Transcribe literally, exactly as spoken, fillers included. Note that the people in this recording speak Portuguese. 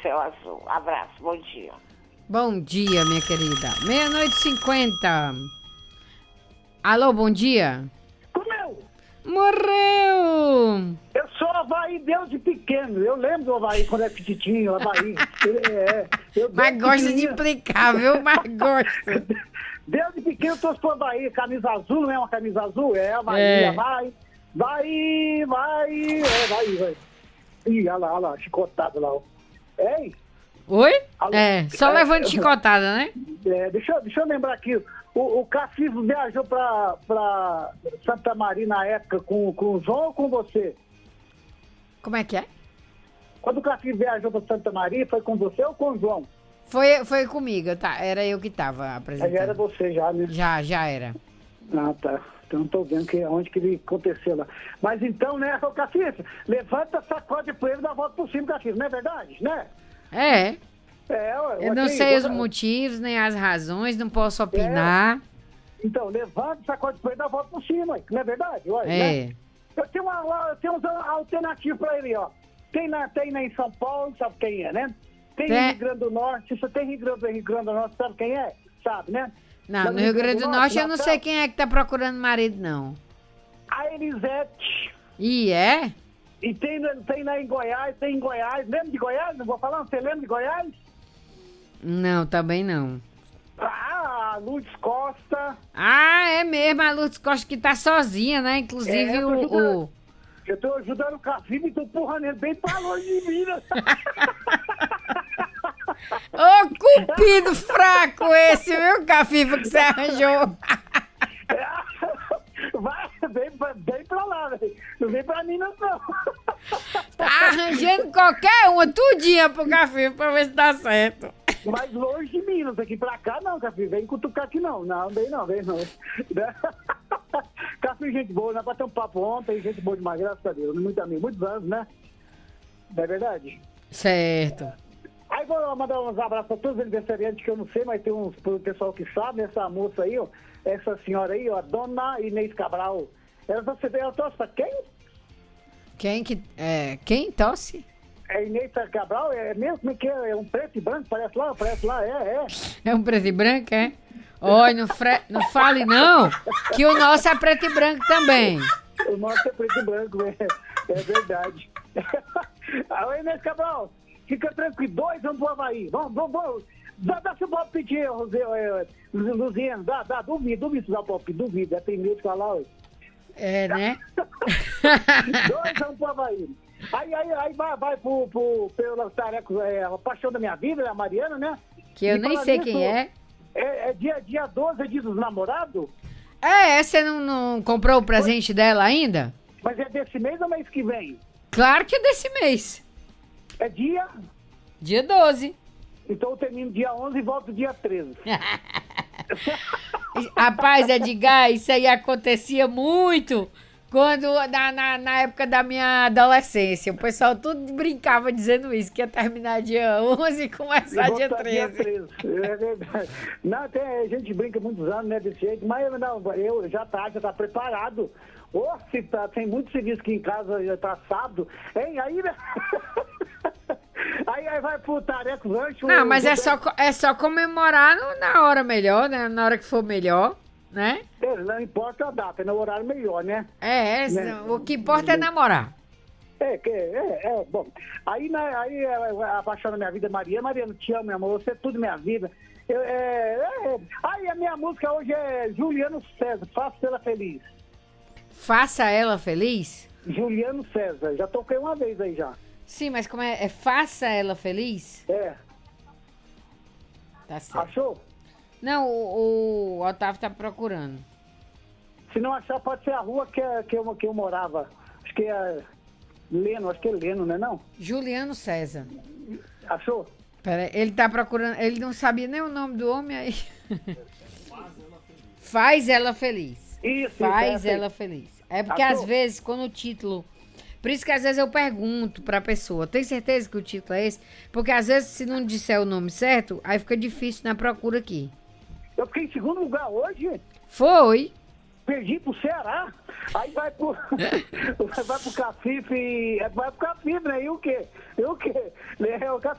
céu azul. Abraço, bom dia. Bom dia, minha querida. Meia-noite e cinquenta. Alô, bom dia. Comeu! Morreu! Eu sou Havaí desde pequeno. Eu lembro do Havaí quando era petitinho, Havaí. É, eu Mas gosta de pequenininho- implicar, viu? Mas gosta. Desde pequeno eu torço pro Havaí. Camisa azul, não é uma camisa azul? É Havaí, É. vai. Vai, vai. É, vai, vai. Ih, olha lá, olha lá, chicotado lá. Ó. Ei, Oi? Alô? É, só É, levando eu- chicotada, né? é, deixa, eu- deixa eu lembrar aqui. O, o Cafifo viajou pra, pra Santa Maria na época com, com o João ou com você? Como é que é? Quando o Cafifo viajou pra Santa Maria, foi com você ou com o João? Foi, foi comigo, tá? Era eu que tava Aí apresentando. era você já, né? Já, já era. Ah, tá. Então tô vendo que, onde que ele aconteceu lá. Mas então, né, ô Cafifo, levanta, sacode pro ele e dá a volta por cima, Cafifo, não é verdade, né? É, É, ué, eu não aqui, sei os outra- motivos, nem as razões, não posso opinar. Então, levanta, sacode pro ele e dá a volta por cima, ué, não é verdade? Ué, né? É. Eu tenho, uma, eu tenho uns alternativos pra ele, ó. Tem na, tem na em São Paulo, sabe quem é, né? Tem Tem. em Rio Grande do Norte, você tem Rio Grande, Rio Grande do Norte, sabe quem é? Sabe, né? Não, Lá no Rio Grande do Norte eu não Natal, sei quem é que tá procurando marido, não. A Elisete. E é? E tem, na- tem lá em Goiás, tem em Goiás. Lembra de Goiás? Não vou falar, você lembra de Goiás? Não, também não. Ah, Lourdes Costa. Ah, é mesmo, a Lourdes Costa que tá sozinha, né? Inclusive É, eu tô o... ajudando. o... Eu tô ajudando o Cafim e tô empurrando ele bem pra longe de mim, né? Ô, cupido fraco esse, viu, Cafifa, que você arranjou? Vai, vem, pra- vem pra lá, velho. Não vem pra mim, não. não. Tá arranjando qualquer uma, tudinha pro Cafifa pra ver se dá certo. Mas longe de mim, não tem que ir pra cá, não, Cafim. Vem cutucar aqui, não. Não, vem não, vem não. Cafim, gente boa, nós batemos um papo ontem, gente boa demais, graças a Deus. Muito amigo, muitos anos, né? Não é verdade? Certo. Aí vou mandar uns abraços pra todos os aniversariantes que eu não sei, mas tem uns pro pessoal que sabe, essa moça aí, ó, essa senhora aí, ó, a dona Inês Cabral. Ela, você, ela torce pra quem? Quem que... É, quem tosse? É Inês Cabral? É mesmo? Como é que é? É um preto e branco? Parece lá? Parece lá, é, é. É um preto e branco, é? Olha, não, fre... não fale não, que o nosso é preto e branco também. O nosso é preto e branco, é, é verdade. Aí, Inês Cabral, fica tranquilo, dois vamos pro Havaí. Vamos, vamos, vamos. Dá, dá seu palpite, Rosé, é, Luziano, dá, dá, duvido, duvido se dá palpite, duvido, é tem medo de falar, ué. É, né? Dois vamos pro Havaí. Aí, aí, aí vai, vai pro, pro, pelo tareco, é, a paixão da minha vida, a Mariana, né? Que eu E nem falar sei nisso, quem é. É, é dia, dia doze, é dia dos namorados? É, você não, não comprou o presente dela ainda? Mas é desse mês ou mês que vem? Claro que é desse mês. É dia? Dia doze. Então eu termino dia onze e volto dia treze. Rapaz, Edgar, isso aí acontecia muito quando, na, na, na época da minha adolescência. O pessoal tudo brincava dizendo isso, que ia terminar dia onze e começar E dia voltar treze. É verdade. Não, até a gente brinca muitos anos, né, desse jeito, mas eu, não, eu já tá, já tá preparado. Ô, se tá, tem muito serviço aqui em casa, já tá sábado. Hein, aí, né? Aí, aí vai pro Tareco Lanche. Não, o- mas o- é só, co- é só comemorar no- na hora melhor, né? Na hora que for melhor, né? É, não importa a data, é no horário melhor, né? É, é, Né? o que importa é namorar. É, que- é, é, bom. Aí, né, aí é, a paixão da minha vida é Maria. Mariana, te amo, meu amor, você é tudo minha vida. Eu, é, é, aí a minha música hoje é Juliano César, Faça Ela Feliz. Faça ela feliz? Juliano César, já toquei uma vez aí já. Sim, mas como é? É faça ela feliz? É, Tá certo. achou? Não, o, o Otávio tá procurando. Se não achar, pode ser a rua que, é- que, eu, que eu morava. Acho que é Leno, acho que é Leno, não é não? Juliano César. Achou? Pera aí, ele tá procurando. Ele não sabia nem o nome do homem aí. Faz ela feliz. Isso, Faz isso, essa aí. ela feliz. É porque Achou? às vezes, quando o título. Por isso que às vezes eu pergunto pra pessoa: tem certeza que o título é esse? Porque às vezes, se não disser o nome certo, aí fica difícil na procura aqui. Eu fiquei em segundo lugar hoje. Foi. Perdi pro Ceará, aí vai pro. vai pro Cafife, e- vai pro Cafife, né? E o quê? E o quê? É, o Cafife